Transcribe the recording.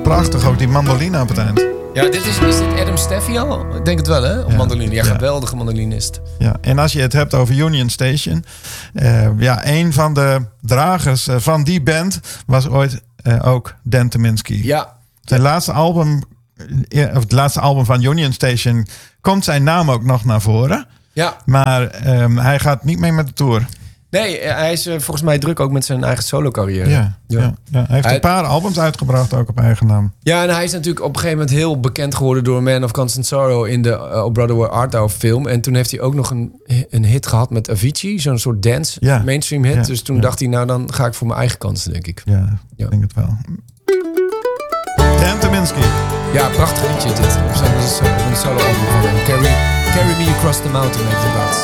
prachtig, ook die mandoline op het eind. Ja, is dit Adam Steffio? Ik denk het wel, hè? Op mandoline. Ja, geweldige mandolinist. Ja, en als je het hebt over Union Station. Een van de dragers van die band was ooit ook Dan Tyminski. Ja. Zijn laatste album, of het laatste album van Union Station, komt zijn naam ook nog naar voren. Ja. Maar hij gaat niet mee met de tour. Nee, hij is volgens mij druk ook met zijn eigen solo-carrière. Ja. Hij heeft een paar albums uitgebracht, ook op eigen naam. Ja, en hij is natuurlijk op een gegeven moment heel bekend geworden door Man of Constant Sorrow in de Oh Brother Where Art Thou film. En toen heeft hij ook nog een hit gehad met Avicii, zo'n soort dance mainstream hit. Dus toen dacht hij, nou dan ga ik voor mijn eigen kansen, denk ik. Ja, ik denk het wel. Dan Tyminski. Ja, prachtig liedje dit. Op zijn solo album van Carry Me Across the Mountain heet het laatst.